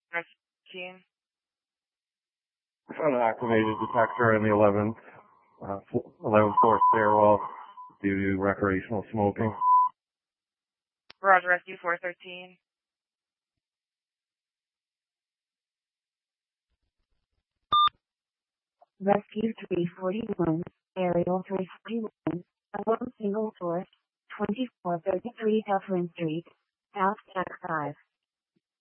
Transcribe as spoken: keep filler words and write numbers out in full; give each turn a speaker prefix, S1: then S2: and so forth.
S1: Rescue.
S2: Unacclimated detector in the eleventh, uh, eleventh floor stairwell due to recreational smoking.
S1: Roger, Rescue four thirteen.
S3: Rescue three forty-one, Aerial three forty-one, alone single source, twenty-four thirty-three Dufferin Street, South Tech five.